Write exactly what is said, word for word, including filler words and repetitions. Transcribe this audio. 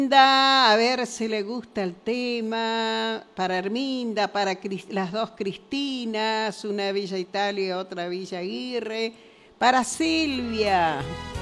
A ver si le gusta el tema. Para Herminda, para Cris- las dos Cristinas, una Villa Italia y otra Villa Aguirre. Para Silvia.